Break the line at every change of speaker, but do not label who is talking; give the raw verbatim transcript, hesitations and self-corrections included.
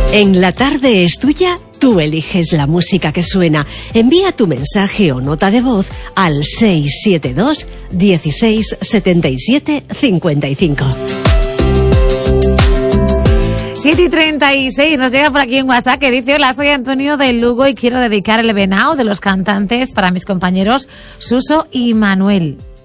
En La Tarde es Tuya, tú eliges la música que suena. Envía tu mensaje o nota de voz al seis siete dos, dieciséis, setenta y siete, cincuenta y cinco.
siete y treinta y seis, nos llega por aquí en WhatsApp que dice: hola, soy Antonio de Lugo y quiero dedicar el Venao de los cantantes para mis compañeros Suso y Manuel.